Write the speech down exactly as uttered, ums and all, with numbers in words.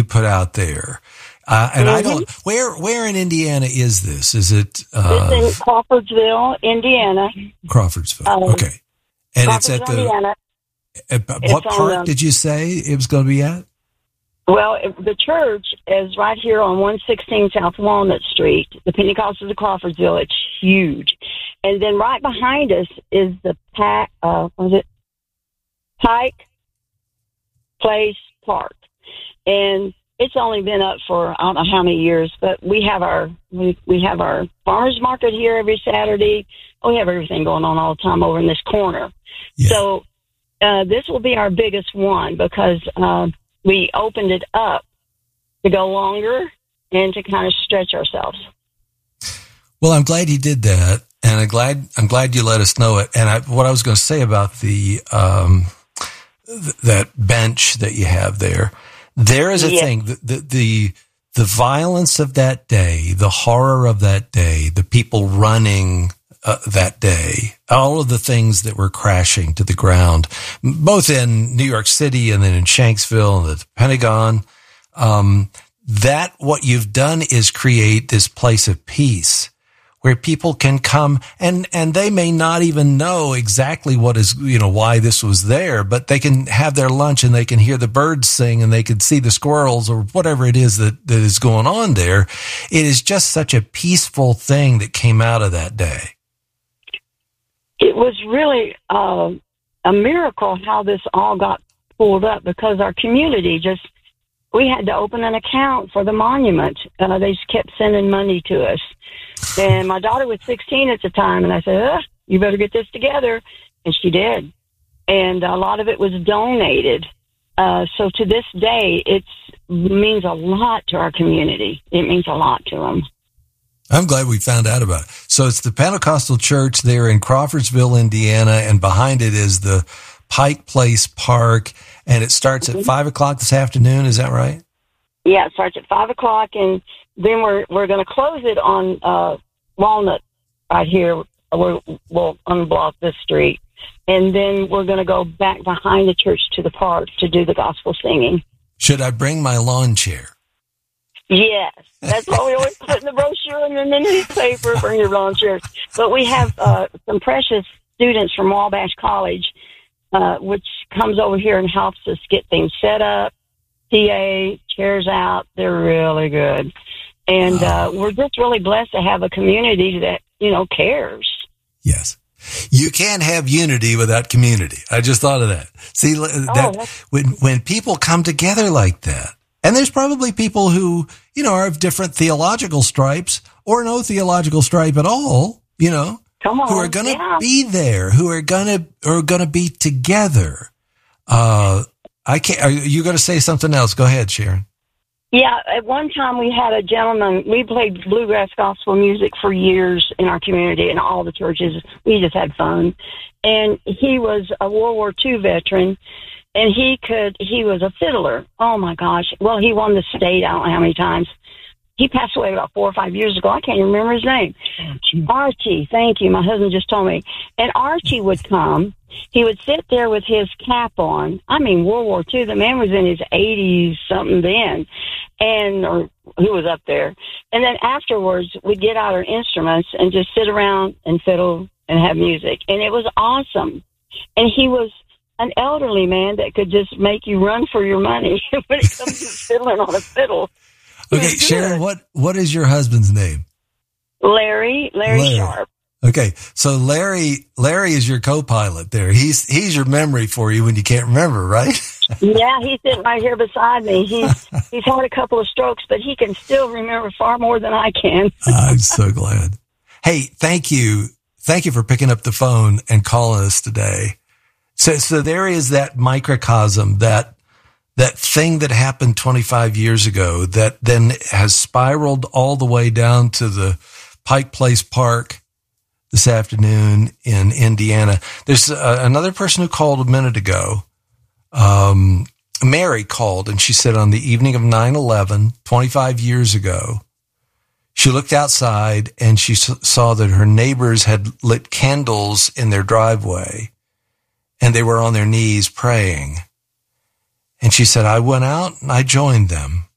put out there. Uh, and mm-hmm. I don't, where, where in Indiana is this? Is it, uh, it's in Crawfordsville, Indiana. Crawfordsville. Um, okay. And it's at the, Indiana. At, what it's park on, did you say it was going to be at? Well, it, the church is right here on one sixteen South Walnut Street. The Pentecostals of Crawfordsville. It's huge. And then right behind us is the Pack, uh, was it Pike Place Park. And it's only been up for I don't know how many years, but we have our we, we have our farmers market here every Saturday. We have everything going on all the time over in this corner. Yeah. So uh, this will be our biggest one because uh, we opened it up to go longer and to kind of stretch ourselves. Well, I'm glad you did that, and I'm glad I'm glad you let us know it. And I, what I was going to say about the um, th- that bench that you have there. There is a yeah. thing, the, the, the, the violence of that day, the horror of that day, the people running uh, that day, all of the things that were crashing to the ground, both in New York City and then in Shanksville and the Pentagon, um, that what you've done is create this place of peace where people can come and, and they may not even know exactly what is, you know, why this was there, but they can have their lunch and they can hear the birds sing and they can see the squirrels or whatever it is that, that is going on there. It is just such a peaceful thing that came out of that day. It was really uh, a miracle how this all got pulled up because our community just, we had to open an account for the monument. Uh, they just kept sending money to us. And my daughter was sixteen at the time, and I said, uh, you better get this together. And she did. And a lot of it was donated. Uh, so to this day, it means a lot to our community. It means a lot to them. I'm glad we found out about it. So it's the Pentecostal Church there in Crawfordsville, Indiana, and behind it is the Pike Place Park, and it starts mm-hmm. at five o'clock this afternoon. Is that right? Yeah, it starts at five o'clock, and then we're we're going to close it on uh, Walnut right here. We're, we'll unblock this street, and then we're going to go back behind the church to the park to do the gospel singing. Should I bring my lawn chair? Yes, that's what we always put in the brochure and in the newspaper. Bring your lawn chair. But we have uh, some precious students from Wabash College, uh, which comes over here and helps us get things set up. T A, chairs out, they're really good. And uh, we're just really blessed to have a community that, you know, cares. Yes. You can't have unity without community. I just thought of that. See, that oh, when when people come together like that, and there's probably people who, you know, are of different theological stripes or no theological stripe at all, you know, Come on, who are going to yeah. be there, who are going to are going to be together. Uh I can't. Are you going to say something else? Go ahead, Sharon. Yeah, at one time we had a gentleman. We played bluegrass gospel music for years in our community and all the churches. We just had fun, and he was a World War Two veteran, and he could. He was a fiddler. Oh my gosh! Well, he won the state. I don't know how many times. He passed away about four or five years ago. I can't even remember his name. Archie. Archie, thank you. My husband just told me. And Archie would come. He would sit there with his cap on. I mean, World War Two. The man was in his eighties something then, and or who was up there. And then afterwards, we'd get out our instruments and just sit around and fiddle and have music. And it was awesome. And he was an elderly man that could just make you run for your money when it comes to fiddling on a fiddle. Okay, Sharon, what, what is your husband's name? Larry, Larry, Larry Sharp. Okay, so Larry, Larry is your co-pilot there. He's he's your memory for you when you can't remember, right? Yeah, he's sitting right here beside me. He's he's had a couple of strokes, but he can still remember far more than I can. I'm so glad. Hey, thank you, thank you for picking up the phone and calling us today. So, so there is that microcosm, that that thing that happened twenty-five years ago that then has spiraled all the way down to the Pike Place Park this afternoon in Indiana. There's uh, another person who called a minute ago. Um, Mary called, and she said on the evening of nine eleven, twenty-five years ago, she looked outside and she saw that her neighbors had lit candles in their driveway and they were on their knees praying. And she said, I went out and I joined them.